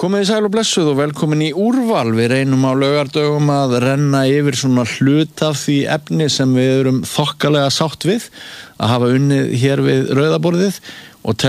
Komið í sæl og blessuð og velkomin í úrval. Við reynum á laugardögum að renna yfir svona hlut af því efni sem við erum þokkalega sátt við að hafa unnið hér við rauðaborðið og